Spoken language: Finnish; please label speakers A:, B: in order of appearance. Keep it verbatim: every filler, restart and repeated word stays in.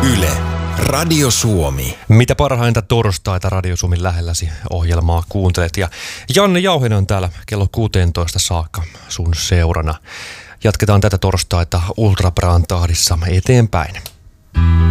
A: Yle, Radio Suomi.
B: Mitä parhainta torstaita Radio Suomen lähelläsi ohjelmaa kuuntelet. Ja Janne Jauhinen on täällä kello kuusitoista saakka sun seurana. Jatketaan tätä torstaita Ultra Bran tahdissa eteenpäin.